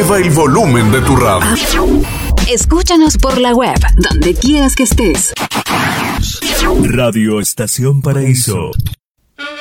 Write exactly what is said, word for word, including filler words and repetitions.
Eleva el volumen de tu radio. Escúchanos por la web, donde quieras que estés. Radio Estación Paraíso.